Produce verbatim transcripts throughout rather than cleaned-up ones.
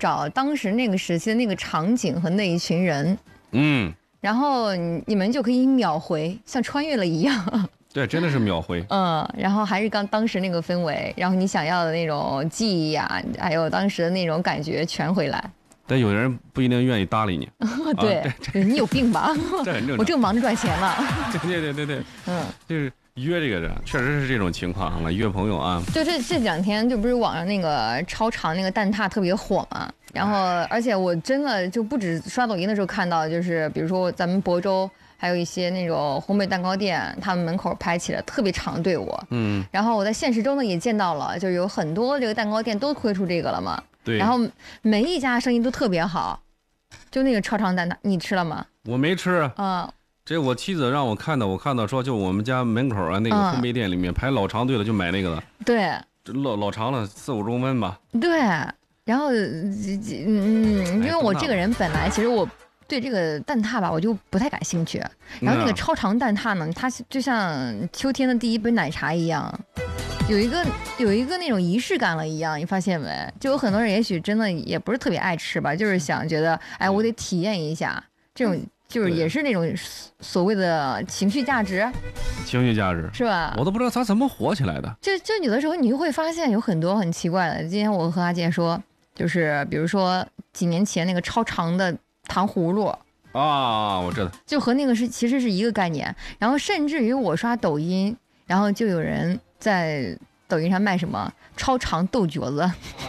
找当时那个时期的那个场景和那一群人， 嗯， 然后你们就可以秒回，像穿越了一样。 对，真的是秒回。 嗯，然后还是刚当时那个氛围，然后你想要的那种记忆啊，还有当时的那种感觉全回来。 但有人不一定愿意搭理你。 对， 啊、 你有病吧？ 这很正常。 我正忙着赚钱呢。 对对对对对， 嗯， 就是约这个人，确实是这种情况了，约朋友啊。 就这这两天，就不是网上那个超长那个蛋挞特别火嘛，然后而且我真的就不止刷抖音的时候看到，就是比如说咱们亳州还有一些那种烘焙蛋糕店，他们门口排起了特别长的队伍。嗯，然后我在现实中呢也见到了，就有很多这个蛋糕店都推出这个了嘛。 对， 然后每一家生意都特别好，就那个超长蛋挞，你吃了吗？ 我没吃啊。 嗯， 这我妻子让我看到，我看到说就我们家门口啊那个烘焙店里面排老长队了，就买那个了。 对， 老老长了，四五中分吧。 对，然后嗯，因为我这个人本来其实我对这个蛋挞吧，我就不太感兴趣。然后那个超长蛋挞呢，它就像秋天的第一杯奶茶一样。有一个有一个那种仪式感了一样，你发现没？就有很多人也许真的也不是特别爱吃吧，就是想觉得，哎，我得体验一下这种，就是也是那种所谓的情绪价值， 情绪价值是吧？ 我都不知道他怎么火起来的。 就就有的时候你就会发现有很多很奇怪的。今天我和阿健说，就是比如说几年前那个超长的糖葫芦。 啊，我知道， 就和那个是其实是一个概念。然后甚至于我刷抖音，然后就有人在抖音上卖什么超长豆角子，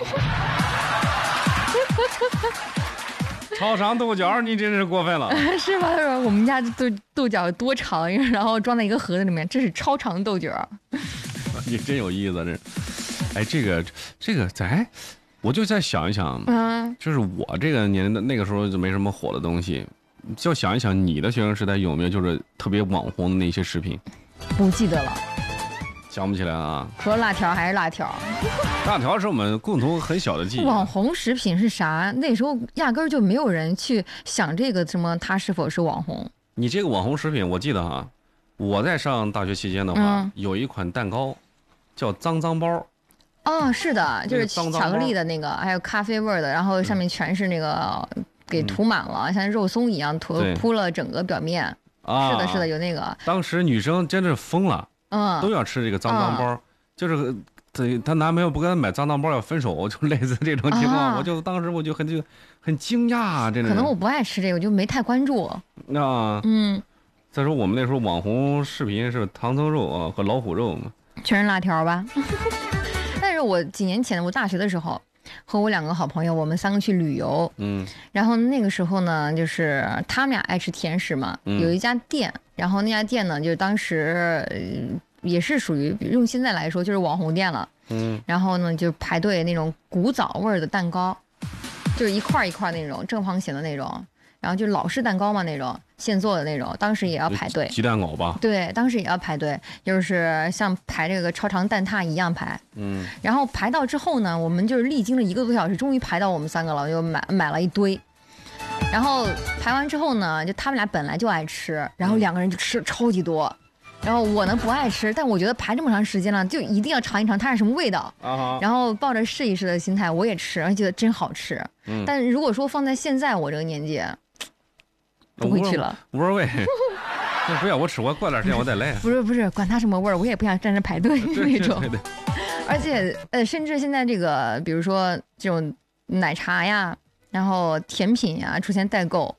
超长豆角，你真是过分了， 是吧？我们家豆豆角多长，然后装在一个盒子里面，这是超长豆角。 你真有意思，这，哎，这个这个咱。我就再想一想，嗯，就是我这个年龄的那个时候就没什么火的东西，就想一想你的学生时代有没有就是特别网红的那些视频？ 不记得了， 想不起来啊。 除了辣条还是辣条， 辣条是我们共同很小的记忆。 网红食品是啥？那时候压根儿就没有人去想这个什么它是否是网红。 你这个网红食品，我记得哈，我在上大学期间的话，嗯、有一款蛋糕叫脏脏包。 哦，是的，就是巧克力的那个，还有咖啡味的，然后上面全是那个给涂满了，嗯、像肉松一样涂铺了整个表面。啊，是的，是的，有那个。 当时女生真是疯了，嗯，都要吃这个脏脏包，嗯、就是她她男朋友不给她买脏脏包要分手，就类似这种情况。啊、我就当时我就很就很惊讶、啊，真的。 可能我不爱吃这个，我就没太关注。 啊，嗯。再说我们那时候网红视频是唐僧肉啊和老虎肉嘛， 全是辣条吧。但是我几年前我大学的时候，和我两个好朋友，我们三个去旅游，嗯，然后那个时候呢，就是他们俩爱吃甜食嘛，嗯、有一家店，然后那家店呢，就是当时、呃、也是属于用现在来说就是网红店了，嗯，然后呢就排队那种古早味的蛋糕，就是一块一块那种正方形的那种。然后就老式蛋糕嘛，那种现做的那种，当时也要排队。 鸡蛋糕吧？ 对，当时也要排队，就是像排这个超长蛋挞一样排。嗯。然后排到之后呢，我们就是历经了一个多小时，终于排到我们三个了，就买买了一堆。然后排完之后呢，就他们俩本来就爱吃，然后两个人就吃超级多。然后我呢不爱吃，但我觉得排这么长时间了，就一定要尝一尝它是什么味道。啊。然后抱着试一试的心态，我也吃，然后觉得真好吃。嗯。但如果说放在现在我这个年纪。不会去了， 无所谓。那不要我吃，我过段时间我再来。 不是不是，管它什么味儿，我也不想站着排队那种。 对对对。 而且呃，甚至现在这个，比如说这种奶茶呀，然后甜品呀，出现代购，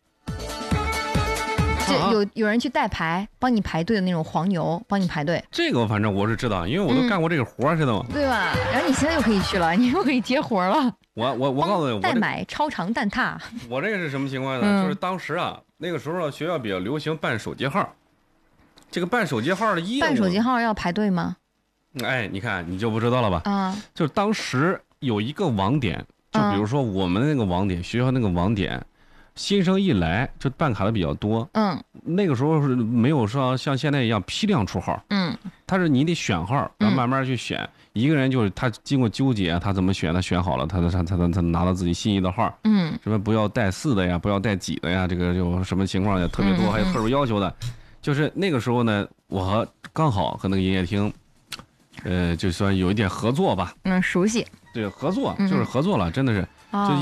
就有有人去代排，帮你排队的那种黄牛，帮你排队。 这个反正我是知道，因为我都干过这个活儿，知道吗？ 对吧？然后你现在又可以去了，你又可以接活了。 我我我告诉你，我代买超长蛋挞。 我这个是什么情况呢？嗯、就是当时啊，那个时候学校比较流行办手机号。这个办手机号的业务， 办手机号要排队吗？ 哎，你看你就不知道了吧？啊，就是当时有一个网点，就比如说我们那个网点，嗯、学校那个网点，新生一来就办卡的比较多。嗯，那个时候是没有说像现在一样批量出号。嗯，他是你得选号，然后慢慢去选。嗯一个人就是他经过纠结，他怎么选，他选好了，他他他他他拿到自己心仪的号，嗯，什么不要带四的呀，不要带几的呀，这个就什么情况也特别多，还有特殊要求的，就是那个时候呢，我和刚好和那个营业厅，呃，就算有一点合作吧， 嗯，熟悉， 对，合作就是合作了，真的是，就